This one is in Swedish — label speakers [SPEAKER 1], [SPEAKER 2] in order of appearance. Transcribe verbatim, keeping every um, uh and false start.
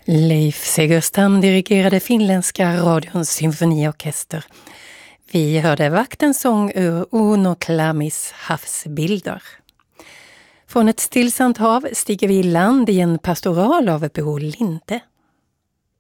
[SPEAKER 1] Leif Segerstam dirigerade finländska radions symfoniorkester. Vi hörde vaktens sång ur Uno Klamis havsbilder. Från ett stillsamt hav stiger vi i land i en pastoral av Bo Linde.